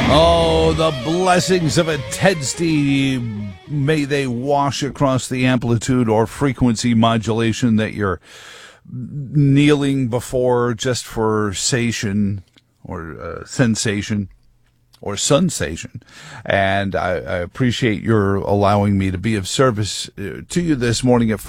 Oh, the blessings of a Tedsty, may they wash across the amplitude or frequency modulation that you're kneeling before just for sensation or sensation or sensation. And I appreciate your allowing me to be of service to you this morning at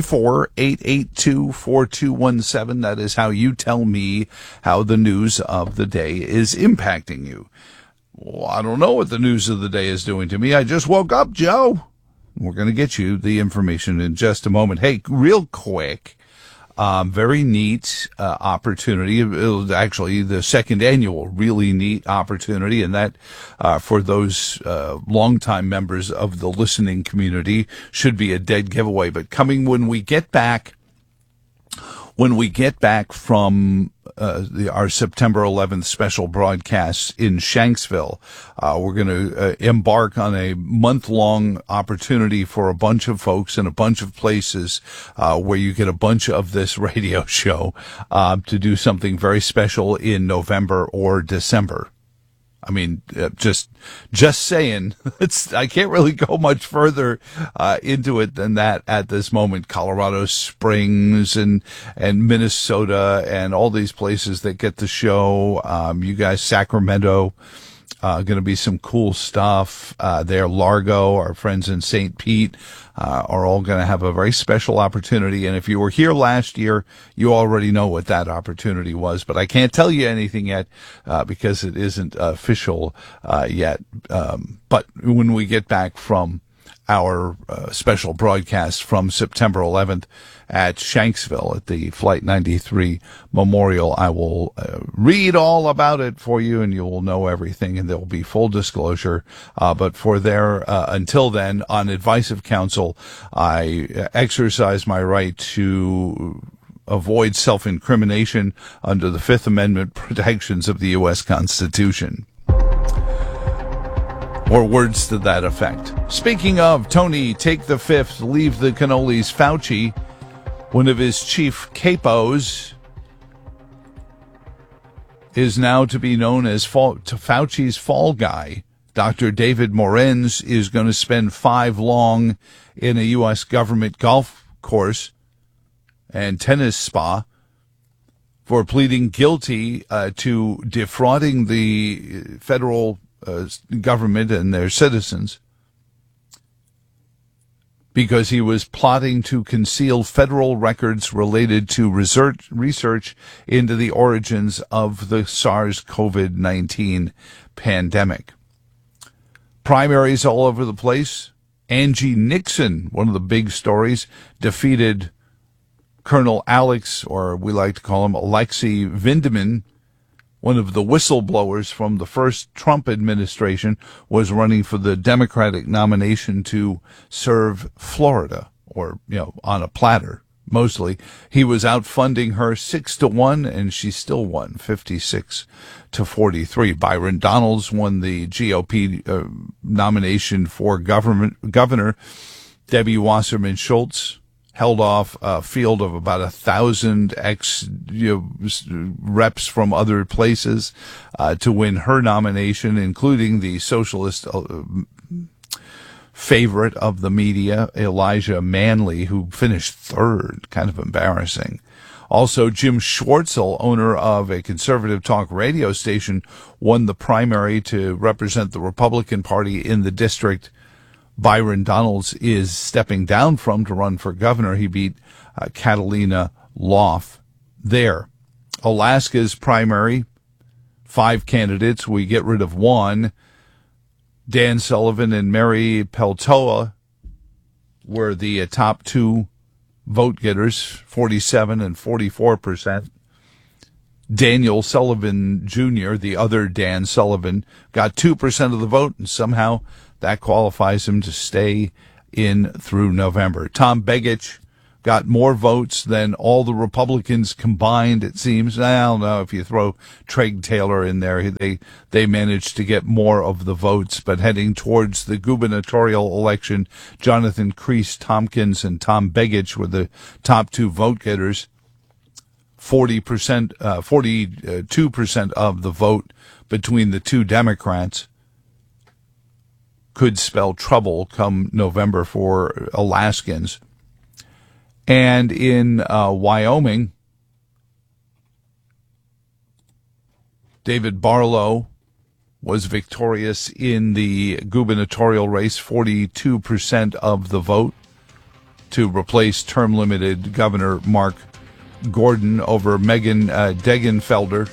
434-882-4217. That is how you tell me how the news of the day is impacting you. Well, I don't know what the news of the day is doing to me. I just woke up, Joe. We're going to get you the information in just a moment. Hey, real quick, very neat opportunity. It was actually the second annual really neat opportunity, and that for those longtime members of the listening community should be a dead giveaway. But coming when we get back from our September 11th special broadcast in Shanksville, we're going to embark on a month-long opportunity for a bunch of folks in a bunch of places where you get a bunch of this radio show to do something very special in November or December. I mean, just saying, I can't really go much further into it than that at this moment. Colorado Springs and Minnesota and all these places that get the show. You guys, Sacramento, going to be some cool stuff there. Largo, our friends in St. Pete, are all going to have a very special opportunity. And if you were here last year, you already know what that opportunity was. But I can't tell you anything yet because it isn't official yet. But when we get back from our special broadcast from September 11th at Shanksville at the Flight 93 Memorial, I will read all about it for you, and you will know everything, and there will be full disclosure. But for until then, on advice of counsel, I exercise my right to avoid self-incrimination under the Fifth Amendment protections of the U.S. Constitution. Or words to that effect. Speaking of, Tony, take the fifth, leave the cannolis. Fauci, one of his chief capos, is now to be known as Fauci's fall guy. Dr. David Morenz is going to spend 5 long in a U.S. government golf course and tennis spa for pleading guilty to defrauding the federal government and their citizens because he was plotting to conceal federal records related to research into the origins of the SARS-CoV-19 pandemic. Primaries all over the place. Angie Nixon, one of the big stories, defeated Colonel Alex, or we like to call him Alexei Vindman, one of the whistleblowers from the first Trump administration, was running for the Democratic nomination to serve Florida, or, on a platter, mostly. He was outfunding her 6-1, and she still won 56-43. Byron Donalds won the GOP nomination for governor. Debbie Wasserman Schultz held off a field of about 1,000 reps from other places to win her nomination, including the socialist favorite of the media, Elijah Manley, who finished 3rd. Kind of embarrassing. Also, Jim Schwartzel, owner of a conservative talk radio station, won the primary to represent the Republican Party in the district Byron Donalds is stepping down from to run for governor. He beat Catalina Loff there. Alaska's primary, 5 candidates. We get rid of one. Dan Sullivan and Mary Peltola were the top 2 vote getters, 47 and 44%. Daniel Sullivan Jr., the other Dan Sullivan, got 2% of the vote, and somehow that qualifies him to stay in through November. Tom Begich got more votes than all the Republicans combined, it seems. I don't know if you throw Craig Taylor in there. They managed to get more of the votes, but heading towards the gubernatorial election, Jonathan Crease Tompkins and Tom Begich were the top 2 vote getters. 42% of the vote between the two Democrats could spell trouble come November for Alaskans. And in Wyoming, David Barlow was victorious in the gubernatorial race, 42% of the vote, to replace term-limited Governor Mark Gordon over Megan Degenfelder.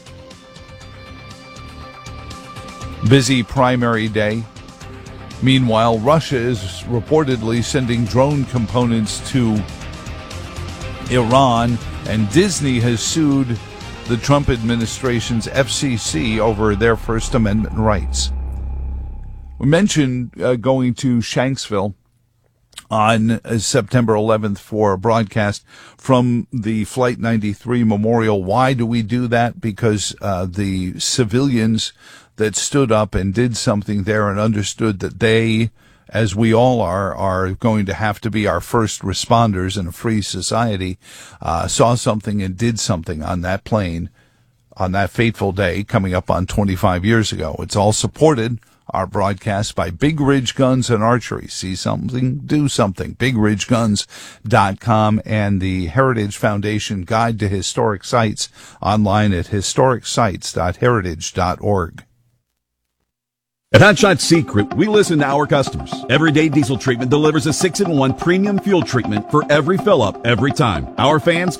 Busy primary day. Meanwhile, Russia is reportedly sending drone components to Iran, and Disney has sued the Trump administration's FCC over their First Amendment rights. We mentioned going to Shanksville on September 11th for a broadcast from the Flight 93 Memorial. Why do we do that? Because the civilians that stood up and did something there and understood that they, as we all are going to have to be our first responders in a free society, saw something and did something on that plane on that fateful day coming up on 25 years ago. It's all supported, our broadcast, by Big Ridge Guns and Archery. See something, do something. BigRidgeGuns.com and the Heritage Foundation Guide to Historic Sites online at historicsites.heritage.org. At Hot Shot Secret, we listen to our customers. Everyday Diesel Treatment delivers a 6-in-1 premium fuel treatment for every fill-up, every time. Our fans